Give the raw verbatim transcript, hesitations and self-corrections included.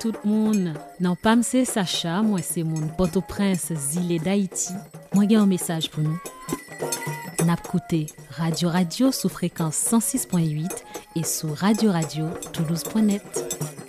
tout le monde. Non, pas c'est Sacha, moi c'est mon Port-au-Prince, Zile d'Haïti. Moi j'ai un message pour nous. N'a écouté Radio Radio sous fréquence cent six point huit et sur radio radio toulouse point net.